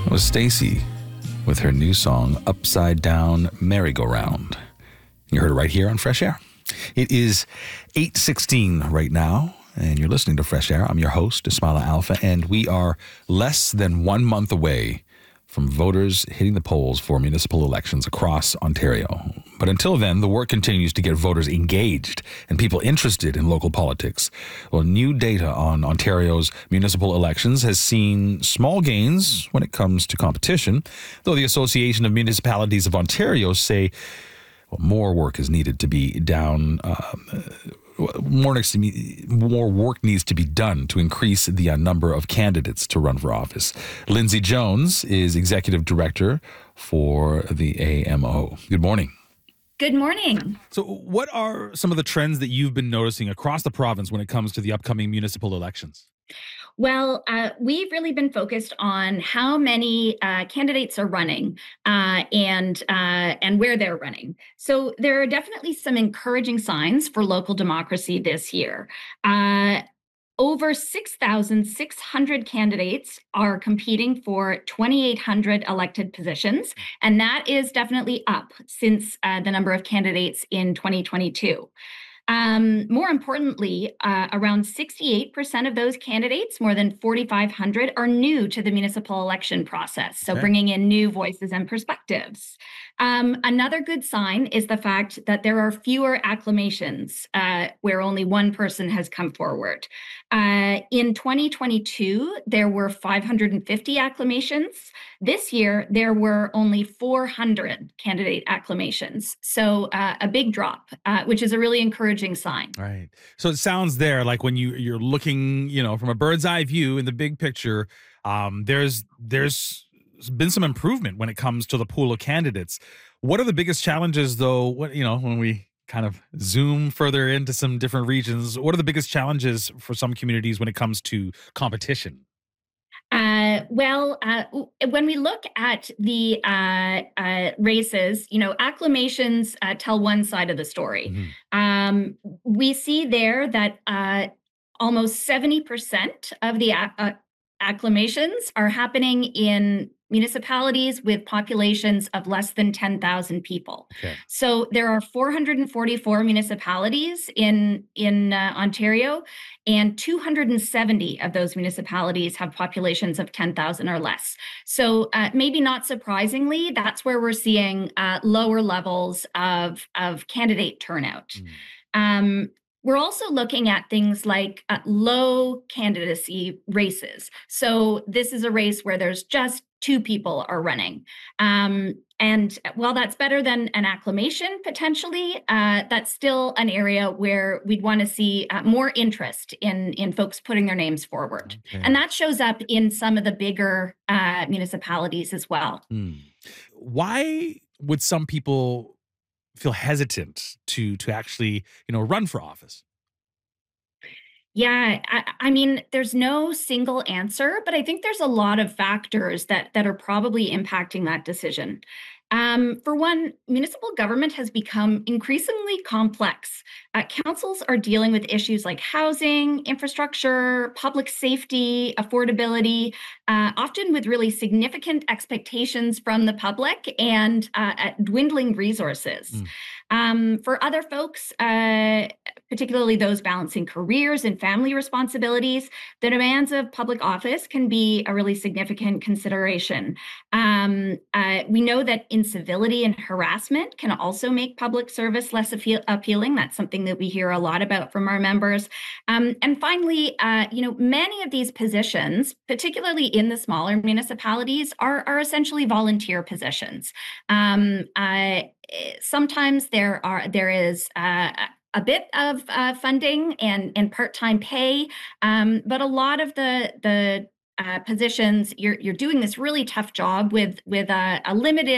That was Stacy with her new song, Upside Down Merry-Go-Round. You heard it right here on Fresh Air. It is 8:16 right now, and you're listening to Fresh Air. I'm your host, Ismaila Alfa, and we are less than 1 month away from voters hitting the polls for municipal elections across Ontario. But until then, the work continues to get voters engaged and people interested in local politics. Well, new data on Ontario's municipal elections has seen small gains when it comes to competition, though the Association of Municipalities of Ontario say more work is needed to be done. More work needs to be done to increase the number of candidates to run for office. Lindsay Jones is Executive Director for the AMO. Good morning. Good morning. So what are some of the trends that you've been noticing across the province when it comes to the upcoming municipal elections? Well, we've really been focused on how many candidates are running and where they're running. So there are definitely some encouraging signs for local democracy this year. Over 6,600 candidates are competing for 2,800 elected positions, and that is definitely up since the number of candidates in 2022. More importantly, around 68% of those candidates, more than 4,500, are new to the municipal election process, so bringing in new voices and perspectives. Another good sign is the fact that there are fewer acclamations where only one person has come forward. In 2022, there were 550 acclamations. This year, there were only 400 candidate acclamations. So a big drop, which is a really encouraging sign. Right. So it sounds there like when you're looking, from a bird's eye view in the big picture, there's been some improvement when it comes to the pool of candidates. What are the biggest challenges, though? When we kind of zoom further into some different regions, what are the biggest challenges for some communities when it comes to competition? When we look at the races, acclamations tell one side of the story. Mm-hmm. We see there that almost 70% of the acclamations are happening in municipalities with populations of less than 10,000 people. Okay. So there are 444 municipalities in Ontario, and 270 of those municipalities have populations of 10,000 or less. So maybe not surprisingly, that's where we're seeing lower levels of candidate turnout. We're also looking at things like low candidacy races. So this is a race where there's just two people are running. And while that's better than an acclamation, potentially, that's still an area where we'd want to see more interest in folks putting their names forward. Okay. And that shows up in some of the bigger municipalities as well. Why would some people feel hesitant to actually, run for office? Yeah, I mean, there's no single answer, but I think there's a lot of factors that are probably impacting that decision. For one, municipal government has become increasingly complex. Councils are dealing with issues like housing, infrastructure, public safety, affordability, often with really significant expectations from the public and dwindling resources. For other folks, particularly those balancing careers and family responsibilities, the demands of public office can be a really significant consideration. We know that incivility and harassment can also make public service less appealing. That's something that we hear a lot about from our members. And finally, many of these positions, particularly in the smaller municipalities, are essentially volunteer positions. Sometimes there is a bit of funding and part-time pay, but a lot of the positions, you're doing this really tough job with a limited